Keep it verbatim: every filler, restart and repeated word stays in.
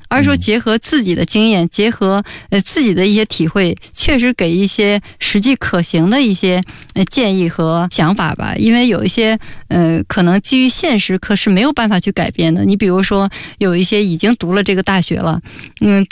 而是说结合自己的经验，结合呃自己的一些体会，确实给一些实际可行的一些呃建议和想法吧。因为有一些呃可能基于现实可是没有办法去改变的。你比如说有一些已经读了这个大学了，嗯，